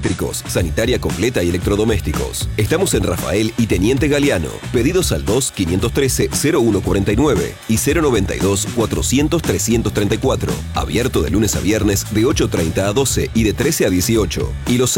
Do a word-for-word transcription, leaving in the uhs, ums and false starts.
eléctricos, sanitaria completa y electrodomésticos. Estamos en Rafael y Teniente Galeano. Pedidos al dos, quinientos trece, cero uno cuarenta y nueve y cero noventa y dos, cuatrocientos, trescientos treinta y cuatro. Abierto de lunes a viernes de ocho treinta a doce y de trece a dieciocho. Y los